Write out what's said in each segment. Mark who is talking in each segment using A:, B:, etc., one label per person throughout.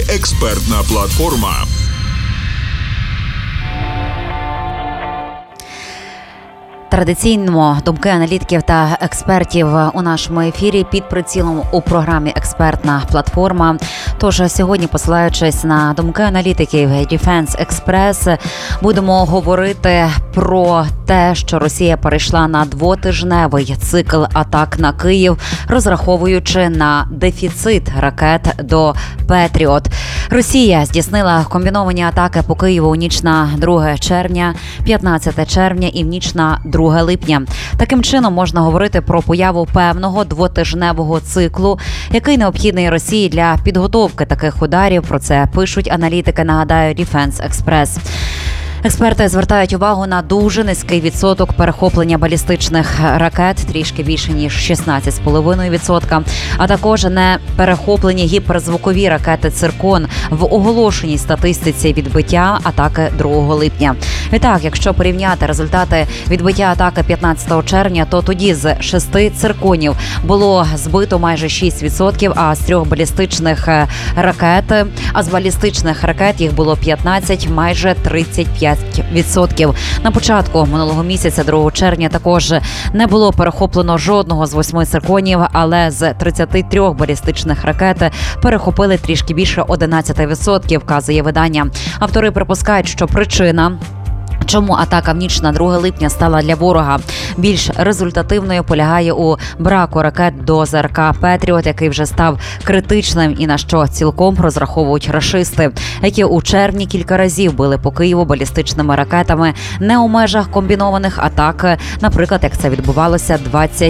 A: експертна платформа.
B: Традиційно думки аналітиків та експертів у нашому ефірі під прицілом у програмі «Експертна платформа». Тож сьогодні, посилаючись на думки аналітиків Defense Express, будемо говорити про те, що Росія перейшла на двотижневий цикл атак на Київ, розраховуючи на дефіцит ракет до «Петріот». Росія здійснила комбіновані атаки по Києву у ніч на 2 червня, 15 червня і в ніч на 2 липня. Таким чином можна говорити про появу певного двотижневого циклу, який необхідний Росії для підготовки таких ударів. Про це пишуть аналітики, нагадаю, Defense Express. Експерти звертають увагу на дуже низький відсоток перехоплення балістичних ракет, трішки більше ніж 16,5%, а також не перехоплені гіперзвукові ракети «Циркон» в оголошеній статистиці відбиття атаки 2 липня. І так, якщо порівняти результати відбиття атаки 15 червня, то тоді з 6 «Цирконів» було збито майже 6%, а з 3 балістичних ракет їх було 15, майже 35%. На початку минулого місяця, 2 червня, також не було перехоплено жодного з 8 «Цирконів», але з 33 балістичних ракет перехопили трішки більше 11%, вказує видання. Автори припускають, що причина, чому атака в ніч на 2 липня стала для ворога більш результативною, полягає у браку ракет до ЗРК «Петріот», який вже став критичним і на що цілком розраховують рашисти, які у червні кілька разів били по Києву балістичними ракетами не у межах комбінованих атак, наприклад, як це відбувалося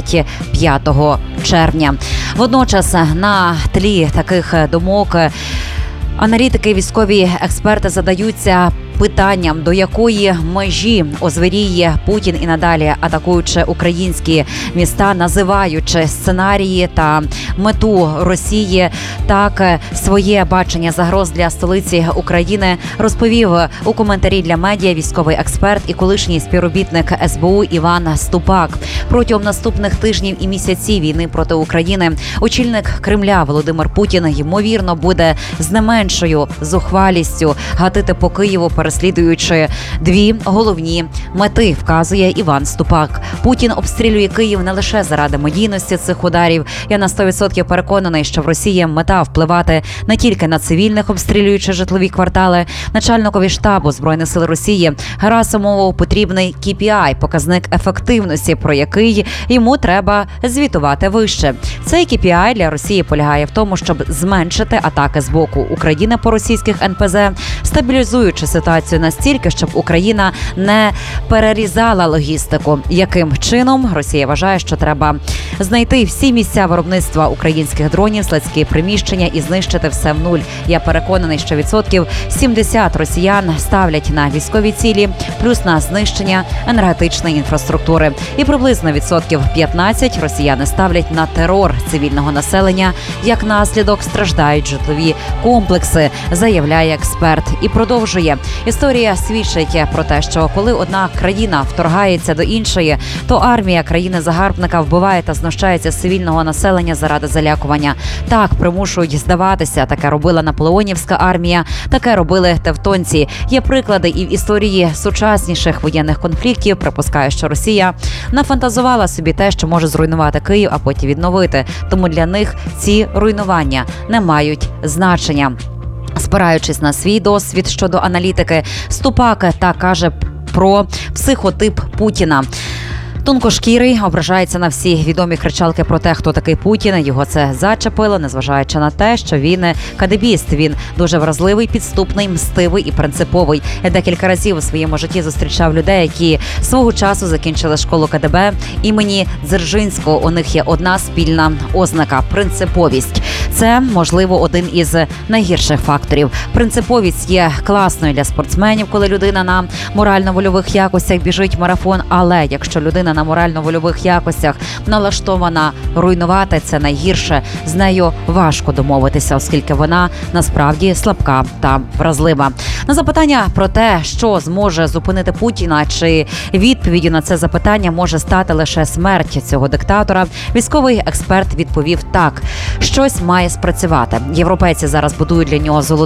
B: 25 червня. Водночас на тлі таких думок аналітики і військові експерти задаються питанням, до якої межі озвіріє Путін і надалі, атакуючи українські міста, називаючи сценарії та мету Росії. Так, своє бачення загроз для столиці України розповів у коментарі для медіа військовий експерт і колишній співробітник СБУ Іван Ступак. Протягом наступних тижнів і місяців війни проти України очільник Кремля Володимир Путін, ймовірно, буде з не меншою зухвалістю гатити по Києву, переслідуючи 2 головні мети, вказує Іван Ступак. Путін обстрілює Київ не лише заради медійності цих ударів. Я на 100% переконаний, що в Росії мета впливати не тільки на цивільних, обстрілюючи житлові квартали. Начальникові штабу Збройних сил Росії Герасимову потрібний KPI – показник ефективності, про який йому треба звітувати вище. Цей KPI для Росії полягає в тому, щоб зменшити атаки з боку України по російських НПЗ, стабілізуючи ситуацію настільки, щоб Україна не перерізала логістику. Яким чином? Росія вважає, що треба знайти всі місця виробництва українських дронів, складські приміщення і знищити все в нуль. Я переконаний, що 70% росіян ставлять на військові цілі, плюс на знищення енергетичної інфраструктури. І приблизно 15% росіяни ставлять на терор цивільного населення. Як наслідок страждають житлові комплекси, заявляє експерт. І продовжує. Історія свідчить про те, що коли одна країна вторгається до іншої, то армія країни-загарбника вбиває та знущається з цивільного населення заради залякування. Так примушують здаватися. Таке робила наполеонівська армія, таке робили тевтонці. Є приклади і в історії сучасніших воєнних конфліктів. Припускаю, що Росія нафантазувала собі те, що може зруйнувати Київ, а потім відновити. Тому для них ці руйнування не мають значення. Спираючись на свій досвід щодо аналітики, Ступак так каже про психотип Путіна. Тонкошкірий, ображається на всі відомі кричалки про те, хто такий Путін. Його це зачепило, незважаючи на те, що він кадебіст. Він дуже вразливий, підступний, мстивий і принциповий. Я декілька разів у своєму житті зустрічав людей, які свого часу закінчили школу КДБ імені Дзержинського. У них є одна спільна ознака – принциповість. Це, можливо, один із найгірших факторів. Принциповість є класною для спортсменів, коли людина на морально-вольових якостях біжить марафон, але якщо людина на морально-вольових якостях налаштована руйнувати, це найгірше. З нею важко домовитися, оскільки вона насправді слабка та вразлива. На запитання про те, що зможе зупинити Путіна, чи відповіддю на це запитання може стати лише смерть цього диктатора, військовий експерт відповів так: щось має спрацювати. Європейці зараз будують для нього золоту